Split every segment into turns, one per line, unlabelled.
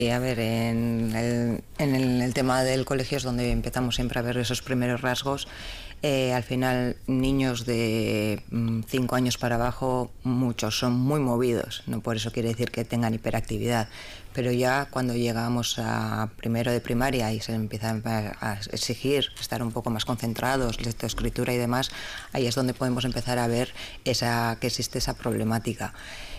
A ver, en el tema del colegio es donde empezamos siempre a ver esos primeros rasgos. Al final, niños de 5 años para abajo, muchos son muy movidos, no por eso quiere decir que tengan hiperactividad, pero ya cuando llegamos a primero de primaria y se empieza a exigir estar un poco más concentrados, lectoescritura y demás, ahí es donde podemos empezar a ver que existe esa problemática.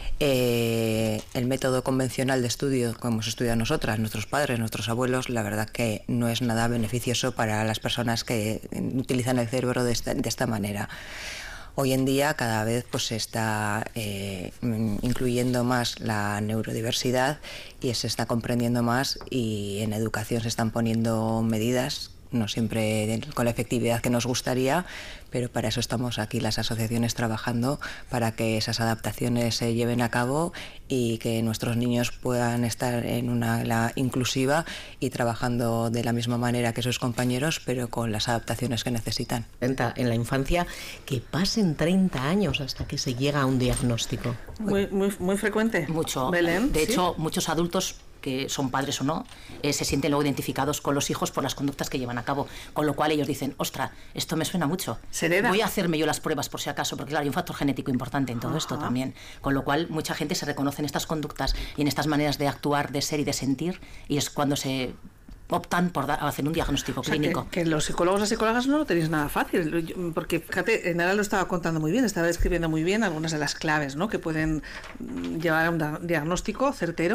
El método convencional de estudio, como hemos estudiado nosotras, nuestros padres, nuestros abuelos, la verdad que no es nada beneficioso para las personas que utilizan el cerebro de esta manera. Hoy en día cada vez pues, se está incluyendo más la neurodiversidad y se está comprendiendo más, y en educación se están poniendo medidas, no siempre con la efectividad que nos gustaría, pero para eso estamos aquí las asociaciones trabajando para que esas adaptaciones se lleven a cabo y que nuestros niños puedan estar en una aula inclusiva y trabajando de la misma manera que sus compañeros, pero con las adaptaciones que necesitan.
En la infancia, que pasen 30 años hasta que se llega a un diagnóstico.
Muy frecuente.
Mucho.
Belén,
de
¿sí?
hecho, muchos adultos, que son padres o no, se sienten luego identificados con los hijos por las conductas que llevan a cabo, con lo cual ellos dicen, ostras, esto me suena mucho, voy a hacerme yo las pruebas por si acaso, porque claro, hay un factor genético importante en todo esto también, con lo cual mucha gente se reconoce en estas conductas y en estas maneras de actuar, de ser y de sentir, y es cuando se optan por hacer un diagnóstico clínico.
Que los psicólogos, las psicólogas no lo tenéis nada fácil, porque fíjate, Nara lo estaba contando muy bien, estaba describiendo muy bien algunas de las claves, ¿no?, que pueden llevar a un diagnóstico certero.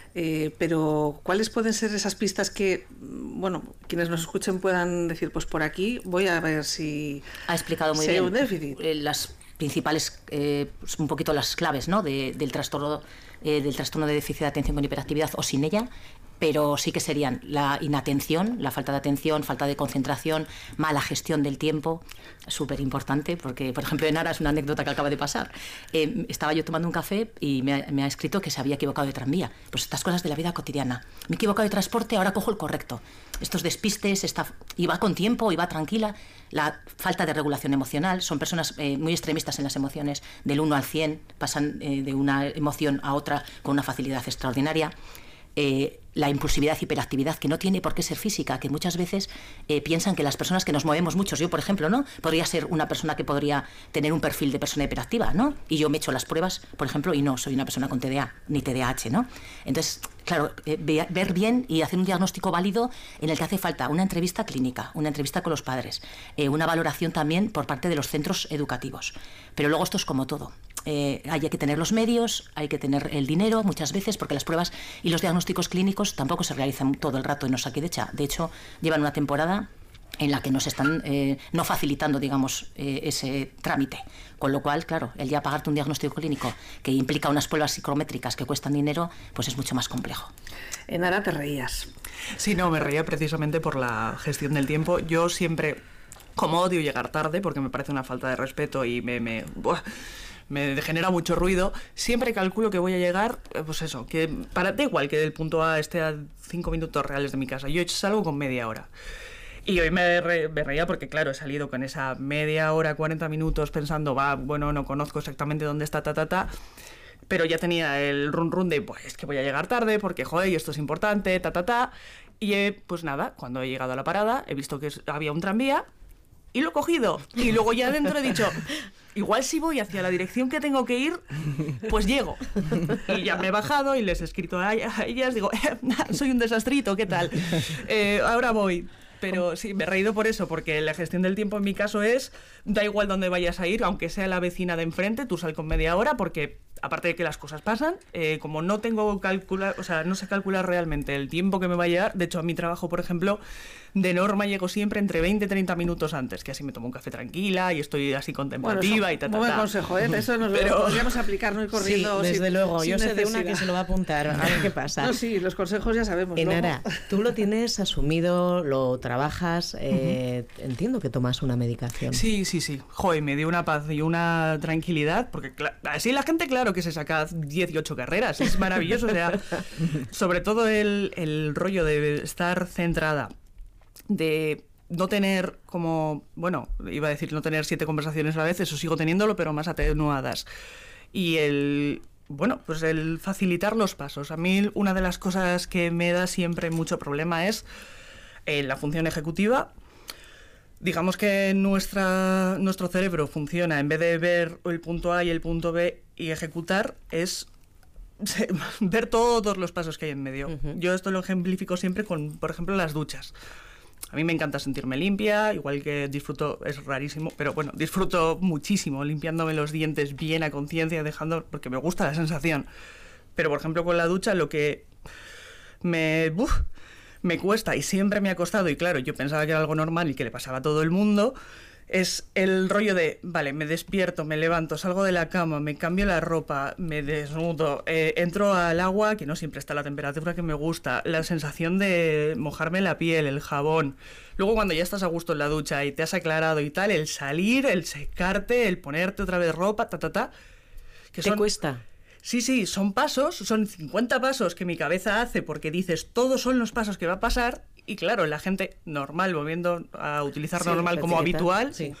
Pero ¿cuáles pueden ser esas pistas que, bueno, quienes nos escuchen puedan decir, pues por aquí voy a ver si
ha explicado muy bien
un déficit?
Las principales, un poquito las claves, ¿no?, del trastorno de déficit de atención con hiperactividad o sin ella, pero sí que serían la inatención, la falta de atención, falta de concentración, mala gestión del tiempo, súper importante, porque, por ejemplo, en Nara es una anécdota que acaba de pasar. Estaba yo tomando un café y me ha escrito que se había equivocado de tranvía. Pues estas cosas de la vida cotidiana. Me he equivocado de transporte, ahora cojo el correcto. Estos despistes, iba con tiempo, iba tranquila. La falta de regulación emocional, son personas muy extremistas en las emociones, del 1 al 100, pasan de una emoción a otra con una facilidad extraordinaria. La impulsividad, hiperactividad, que no tiene por qué ser física, que muchas veces piensan que las personas que nos movemos mucho, yo por ejemplo, ¿no?, podría ser una persona que podría tener un perfil de persona hiperactiva, ¿no?, y yo me he hecho las pruebas, por ejemplo, y no soy una persona con TDA ni TDAH, ¿no? Entonces, claro, ver bien y hacer un diagnóstico válido en el que hace falta una entrevista clínica, una entrevista con los padres, una valoración también por parte de los centros educativos. Pero luego esto es como todo. Hay que tener los medios, hay que tener el dinero muchas veces, porque las pruebas y los diagnósticos clínicos tampoco se realizan todo el rato en Osakidetza. De hecho, llevan una temporada en la que nos están no facilitando, digamos, ese trámite. Con lo cual, claro, el ya pagarte un diagnóstico clínico que implica unas pruebas psicométricas que cuestan dinero, pues es mucho más complejo.
En Nara te reías.
Sí, no, me reía precisamente por la gestión del tiempo. Yo siempre, como odio llegar tarde, porque me parece una falta de respeto y me genera mucho ruido, siempre calculo que voy a llegar, pues eso, que da igual que del punto A esté a 5 minutos reales de mi casa, yo salgo con media hora. Y hoy me reía porque, claro, he salido con esa media hora, 40 minutos pensando, bueno, no conozco exactamente dónde está, pero ya tenía el run de, pues, que voy a llegar tarde porque, joder, esto es importante, y pues nada, cuando he llegado a la parada, he visto que había un tranvía, y lo he cogido, y luego ya dentro he dicho, igual si voy hacia la dirección que tengo que ir, pues llego. Y ya me he bajado y les he escrito a ellas, digo, soy un desastrito, ¿qué tal? Ahora voy. Pero sí, me he reído por eso, porque la gestión del tiempo en mi caso es, da igual dónde vayas a ir, aunque sea la vecina de enfrente, tú sal con media hora, porque aparte de que las cosas pasan, como no tengo no sé calcular realmente el tiempo que me va a llevar. De hecho, a mi trabajo, por ejemplo, de norma llego siempre entre 20 y 30 minutos antes, que así me tomo un café tranquila y estoy así contemplativa, bueno,
y buen consejo, ¿eh? Eso nos lo podríamos aplicar, no ir corriendo.
Sí, desde luego, yo sé de una que se lo va a apuntar, a ver qué pasa.
No, sí, los consejos ya sabemos.
Nara, tú lo tienes asumido, lo trabajas, entiendo que tomas una medicación.
Sí. Joder, me dio una paz y una tranquilidad, porque así la gente, claro, que se saca 18 carreras, es maravilloso, o sea, sobre todo el rollo de estar centrada, de no tener como, bueno, iba a decir no tener 7 conversaciones a la vez, eso sigo teniéndolo, pero más atenuadas. Y el bueno, pues el facilitar los pasos. A mí una de las cosas que me da siempre mucho problema es la función ejecutiva. Digamos que nuestro cerebro funciona, en vez de ver el punto A y el punto B y ejecutar, es ver todos los pasos que hay en medio. Yo esto lo ejemplifico siempre con, por ejemplo, las duchas. A mí me encanta sentirme limpia, igual que disfruto, es rarísimo, pero bueno, disfruto muchísimo limpiándome los dientes bien a conciencia, porque me gusta la sensación. Pero, por ejemplo, con la ducha lo que me cuesta, y siempre me ha costado, y claro, yo pensaba que era algo normal y que le pasaba a todo el mundo, es el rollo de, vale, me despierto, me levanto, salgo de la cama, me cambio la ropa, me desnudo, entro al agua, que no siempre está a la temperatura que me gusta, la sensación de mojarme la piel, el jabón. Luego cuando ya estás a gusto en la ducha y te has aclarado y tal, el salir, el secarte, el ponerte otra vez ropa, que
¿Te cuesta?
Sí, son 50 pasos que mi cabeza hace porque dices, todos son los pasos que va a pasar, y claro, la gente normal, volviendo a utilizar normal como habitual,